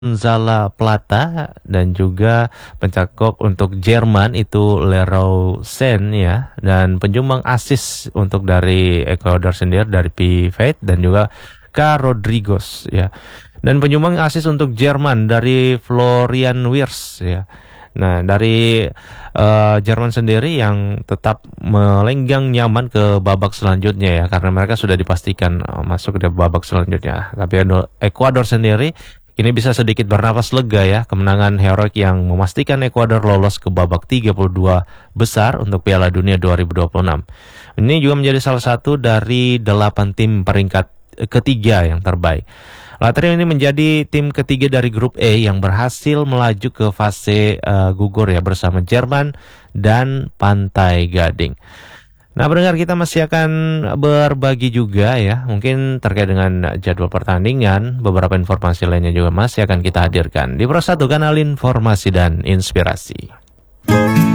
Zala Plata dan juga pencakok untuk Jerman itu Leroy Sen ya, dan penyumbang asis untuk dari Ekuador sendiri dari Pivete dan juga K. Rodriguez ya. Dan penyumbang asis untuk Jerman dari Florian Wirtz ya. Nah, dari Jerman sendiri yang tetap melenggang nyaman ke babak selanjutnya ya, karena mereka sudah dipastikan masuk ke babak selanjutnya. Tapi Ekuador sendiri ini bisa sedikit bernapas lega ya, kemenangan heroik yang memastikan Ekuador lolos ke babak 32 besar untuk Piala Dunia 2026. Ini juga menjadi salah satu dari 8 tim peringkat ketiga yang terbaik. Latvia ini menjadi tim ketiga dari grup E yang berhasil melaju ke fase gugur ya, bersama Jerman dan Pantai Gading. Nah, pendengar, kita masih akan berbagi juga ya, mungkin terkait dengan jadwal pertandingan, beberapa informasi lainnya juga masih akan kita hadirkan di Pro 1 Kanal Informasi dan Inspirasi.